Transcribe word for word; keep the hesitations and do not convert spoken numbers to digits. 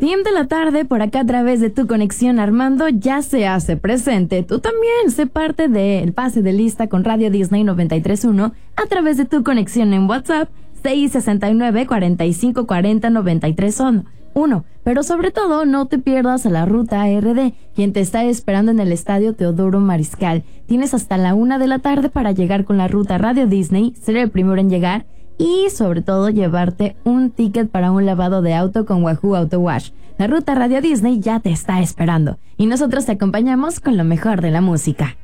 Team de la tarde, por acá a través de Tu Conexión Armando, ya se hace presente. Tú también sé parte del pase de lista con Radio Disney noventa y tres punto uno a través de Tu Conexión en WhatsApp seis seis nueve, cuatro cinco cuatro cero, nueve tres uno. Pero sobre todo, no te pierdas a la Ruta R D, quien te está esperando en el Estadio Teodoro Mariscal. Tienes hasta la una de la tarde para llegar con la ruta Radio Disney, ser el primero en llegar y sobre todo llevarte un ticket para un lavado de auto con Wahoo Auto Wash. La ruta Radio Disney ya te está esperando y nosotros te acompañamos con lo mejor de la música.